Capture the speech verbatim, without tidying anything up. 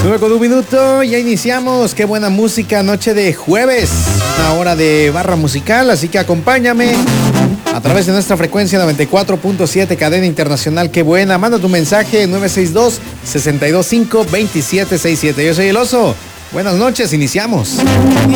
nueve con un minuto, ya iniciamos. Qué buena música, noche de jueves, una hora de barra musical, así que acompáñame a través de nuestra frecuencia noventa y cuatro punto siete, cadena internacional. Qué buena, manda tu mensaje nueve seis dos, seis dos cinco, dos siete seis siete. Yo soy el Oso. Buenas noches, iniciamos.